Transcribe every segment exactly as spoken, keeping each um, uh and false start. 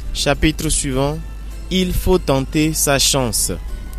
Chapitre suivant. Il faut tenter sa chance.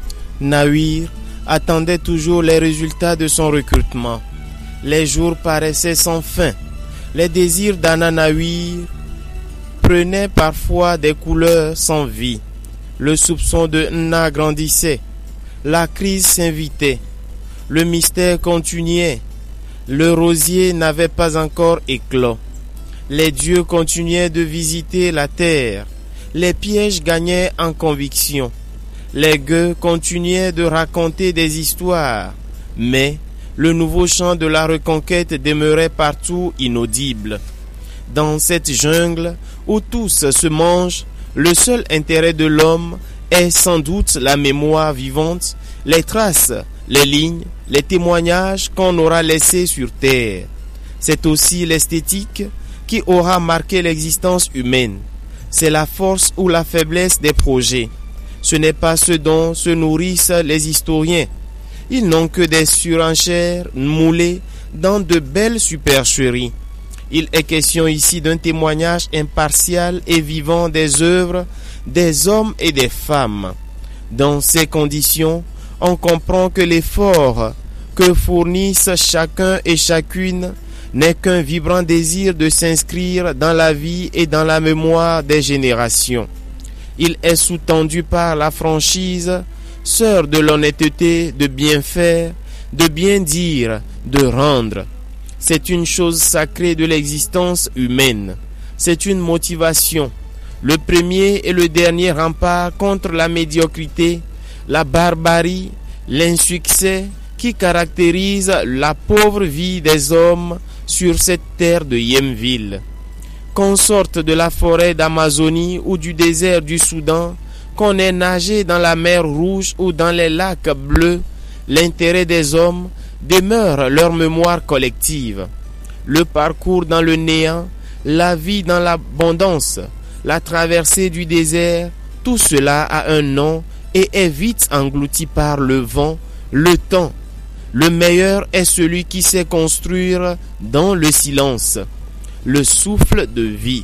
Nawir attendait toujours les résultats de son recrutement. Les jours paraissaient sans fin. Les désirs d'Anna Nawir prenaient parfois des couleurs sans vie. Le soupçon de Nna grandissait. La crise s'invitait. Le mystère continuait. Le rosier n'avait pas encore éclos. Les dieux continuaient de visiter la terre. Les pièges gagnaient en conviction. Les gueux continuaient de raconter des histoires. Mais le nouveau chant de la reconquête demeurait partout inaudible. Dans cette jungle où tous se mangent, le seul intérêt de l'homme est sans doute la mémoire vivante, les traces, les lignes, les témoignages qu'on aura laissés sur terre. C'est aussi l'esthétique qui aura marqué l'existence humaine. C'est la force ou la faiblesse des projets. Ce n'est pas ce dont se nourrissent les historiens. Ils n'ont que des surenchères moulées dans de belles supercheries. Il est question ici d'un témoignage impartial et vivant des œuvres des hommes et des femmes. Dans ces conditions, on comprend que l'effort que fournissent chacun et chacune n'est qu'un vibrant désir de s'inscrire dans la vie et dans la mémoire des générations. Il est sous-tendu par la franchise, sœur de l'honnêteté, de bien faire, de bien dire, de rendre. C'est une chose sacrée de l'existence humaine. C'est une motivation, le premier et le dernier rempart contre la médiocrité, la barbarie, l'insuccès qui caractérise la pauvre vie des hommes sur cette terre de Yemville. Qu'on sorte de la forêt d'Amazonie ou du désert du Soudan, qu'on ait nagé dans la mer Rouge ou dans les lacs bleus, l'intérêt des hommes demeure leur mémoire collective. Le parcours dans le néant, la vie dans l'abondance, la traversée du désert, tout cela a un nom et est vite englouti par le vent, le temps. Le meilleur est celui qui sait construire dans le silence, le souffle de vie.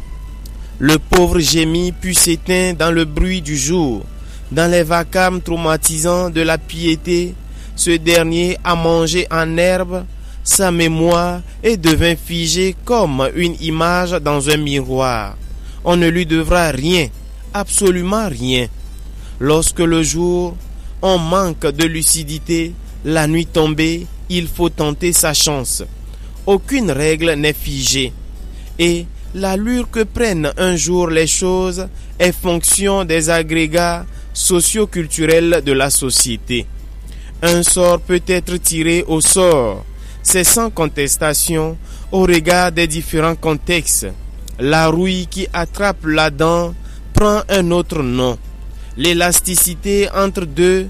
Le pauvre gémit puis s'éteint dans le bruit du jour, dans les vacarmes traumatisants de la piété. Ce dernier a mangé en herbe sa mémoire et devint figé comme une image dans un miroir. On ne lui devra rien, absolument rien. Lorsque le jour, on manque de lucidité, la nuit tombée, il faut tenter sa chance. Aucune règle n'est figée. Et l'allure que prennent un jour les choses est fonction des agrégats socio-culturels de la société. Un sort peut être tiré au sort. C'est sans contestation au regard des différents contextes. La rouille qui attrape la dent prend un autre nom. L'élasticité entre deux,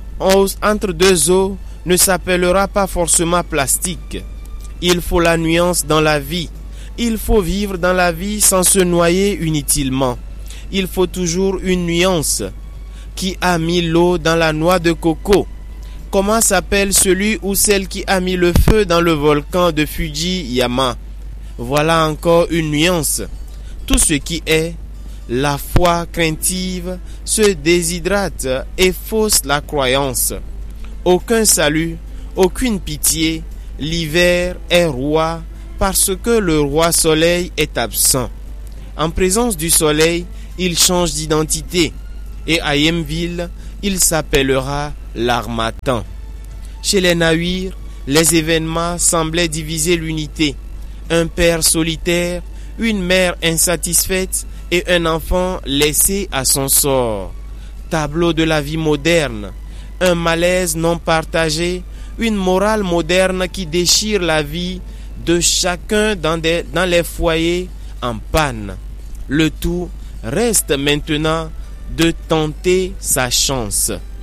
entre deux os ne s'appellera pas forcément plastique. Il faut la nuance dans la vie. Il faut vivre dans la vie sans se noyer inutilement. Il faut toujours une nuance. Qui a mis l'eau dans la noix de coco? Comment s'appelle celui ou celle qui a mis le feu dans le volcan de Fuji-Yama? Voilà encore une nuance. Tout ce qui est la foi craintive se déshydrate et fausse la croyance. Aucun salut, aucune pitié, l'hiver est roi parce que le roi soleil est absent. En présence du soleil, il change d'identité et à Yemville, il s'appellera l'Harmattan. Chez les Nawir, les événements semblaient diviser l'unité. Un père solitaire, une mère insatisfaite et un enfant laissé à son sort. Tableau de la vie moderne, un malaise non partagé, une morale moderne qui déchire la vie de chacun dans, des, dans les foyers en panne. Le tout reste maintenant de tenter sa chance.